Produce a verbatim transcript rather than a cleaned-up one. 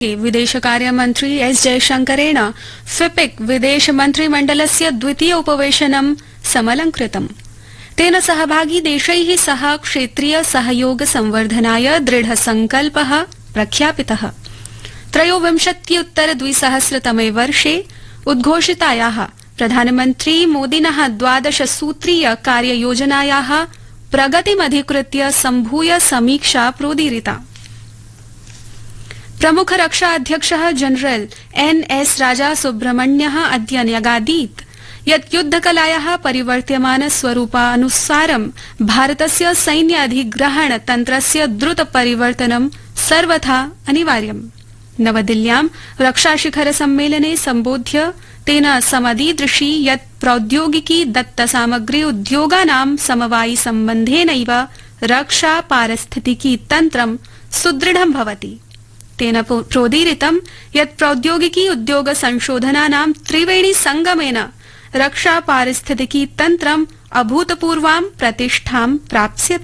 विदेशकार्यमन्त्री S जयशंकरेण फिपिक विदेशमन्त्रिमण्डलस्य द्वितीय उपवेशनं समलंकृतम्। तेन सहभागी देशैः सह क्षेत्रीय सहयोग संवर्धनाय दृढसंकल्पः प्रख्यापितः। त्रयोविंशत्युत्तर द्विसहस्रतमे वर्षे उद्घोषितायाः प्रधानमन्त्री मोदिनः द्वादश सूत्रीय कार्ययोजनायाः प्रगतिमधिकृत्य सम्भूय समीक्षा प्रोदीरिता। प्रमुख रक्षा अध्यक्षः जनरल एन एस राजा सुब्रह्मण्यः अद्य न्यगादीत् यत् युद्धकलायाः परिवर्त्यमान स्वरूपानुसारं भारतस्य सैन्य अधिग्रहण तन्त्रस्य द्रुत परिवर्तनं सर्वथा अनिवार्यम्। नवदिल्ल्यां रक्षाशिखर सम्मेलने सम्बोध्य तेन समदीदृशी यत् प्रौद्योगिकी दत्तसामग्री उद्योगानां समवायि सम्बन्धेनैव रक्षा पारिस्थितिकी तन्त्रं सुदृढं भवति। तेन प्रोदीरितं यत् प्रौद्योगिकी उद्योग संशोधनानां त्रिवेणी संगमेन रक्षा पारिस्थितिकी तन्त्रम् अभूतपूर्वां प्रतिष्ठां प्राप्स्यति।